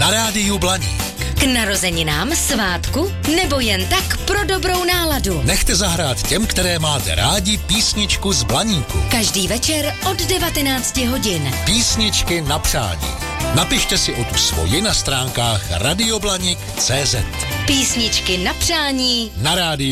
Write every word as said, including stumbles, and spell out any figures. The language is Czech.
na rádiu Blaník. K narozeninám, svátku nebo jen tak pro dobrou náladu. Nechte zahrát těm, které máte rádi, písničku z Blaníku. Každý večer od devatenácti hodin. Písničky na přání. Napište si o tu svoji na stránkách radioblanik tečka cé zet. Písničky na přání na rádiu